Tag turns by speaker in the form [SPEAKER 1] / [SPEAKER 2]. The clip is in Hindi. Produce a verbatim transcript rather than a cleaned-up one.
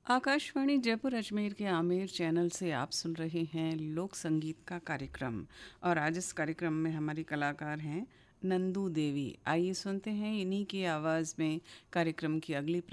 [SPEAKER 1] आकाशवाणी जयपुर अजमेर के आमेर चैनल से आप सुन रहे हैं लोक संगीत का कार्यक्रम। और आज इस कार्यक्रम में हमारी कलाकार हैं नंदू देवी। आइए सुनते हैं इन्हीं की आवाज़ में कार्यक्रम की अगली